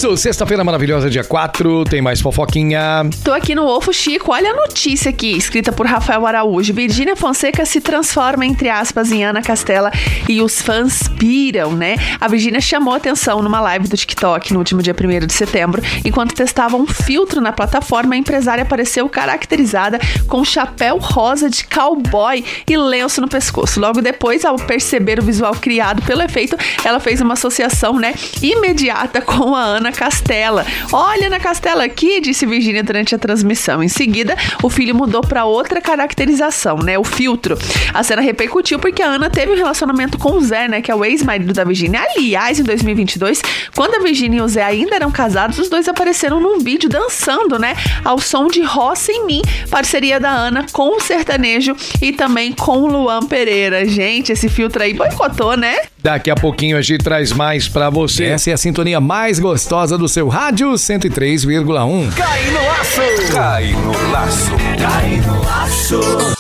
isso, sexta-feira maravilhosa, dia 4, tem mais fofoquinha. Tô aqui no Ofo Chico, olha a notícia aqui, escrita por Rafael Araújo. Virgínia Fonseca se transforma, entre aspas, em Ana Castela e os fãs piram, né? A Virgínia chamou atenção numa live do TikTok no último dia 1º de setembro. Enquanto testava um filtro na plataforma, a empresária apareceu caracterizada com chapéu rosa de cowboy e lenço no pescoço. Logo depois, ao perceber o visual criado pelo efeito, ela fez uma associação, né, imediata com a Ana Castela. Olha, Ana Castela aqui, disse Virgínia durante a transmissão. Em seguida, o filho mudou para outra caracterização, né, o filtro. A cena repercutiu porque a Ana teve um relacionamento com o Zé, né, que é o ex-marido da Virgínia. Aliás, em 2022, quando a Virgínia e o Zé ainda eram casados, os dois apareceram num vídeo dançando, né, ao som de Roça em Mim, parceria da Ana com o sertanejo e também com o Luan Pereira. Gente, esse filtro aí boicotou, né? Daqui a pouquinho a gente traz mais pra você. Essa é a sintonia mais gostosa do seu rádio 103,1. Cai no laço! Cai no laço! Cai no laço!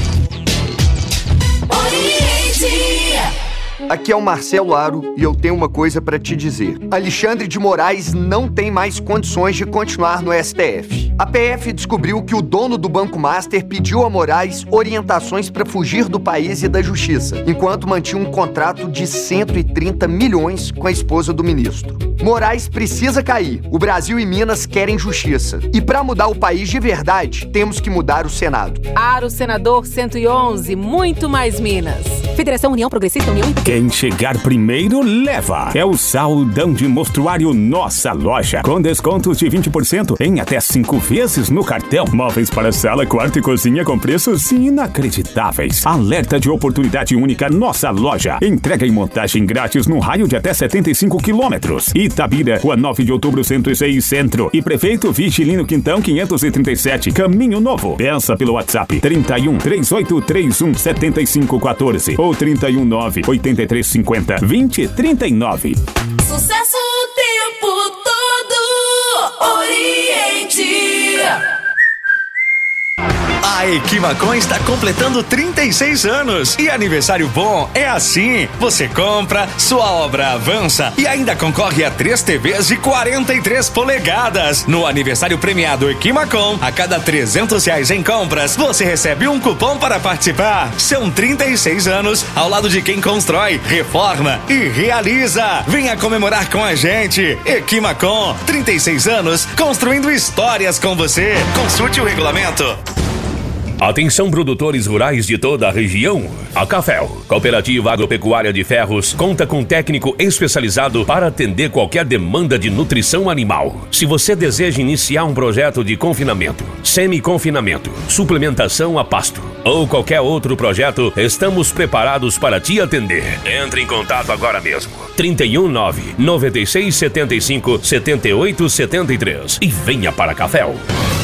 Aqui é o Marcelo Aro e eu tenho uma coisa pra te dizer. Alexandre de Moraes não tem mais condições de continuar no STF. A PF descobriu que o dono do Banco Master pediu a Moraes orientações para fugir do país e da justiça, enquanto mantinha um contrato de 130 milhões com a esposa do ministro. Moraes precisa cair. O Brasil e Minas querem justiça. E para mudar o país de verdade, temos que mudar o Senado. Aro Senador 111, muito mais Minas. Federação União Progressista União e... Quem chegar primeiro, leva. É o Saldão de Mostruário Nossa Loja. Com descontos de 20% em até 5 vezes no cartão. Móveis para sala, quarto e cozinha com preços inacreditáveis. Alerta de oportunidade única Nossa Loja. Entrega e montagem grátis no raio de até 75 quilômetros. Itabira, Rua 9 de Outubro 106 Centro. E Prefeito Vigilino Quintão 537, Caminho Novo. Peça pelo WhatsApp 31 3831 7514 ou 319 8350 2039. Sucesso o tempo todo, Oriente. A Equimacom está completando 36 anos e aniversário bom é assim, você compra, sua obra avança e ainda concorre a 3 TVs de 43 polegadas. No aniversário premiado Equimacom, a cada R$300 em compras, você recebe um cupom para participar. São 36 anos ao lado de quem constrói, reforma e realiza. Venha comemorar com a gente. Equimacom, 36 anos construindo histórias com você. Consulte o regulamento. Atenção, produtores rurais de toda a região. A Cafel, Cooperativa Agropecuária de Ferros, conta com técnico especializado para atender qualquer demanda de nutrição animal. Se você deseja iniciar um projeto de confinamento, semi-confinamento, suplementação a pasto ou qualquer outro projeto, estamos preparados para te atender. Entre em contato agora mesmo. 319 9675 7873 e venha para a Cafel.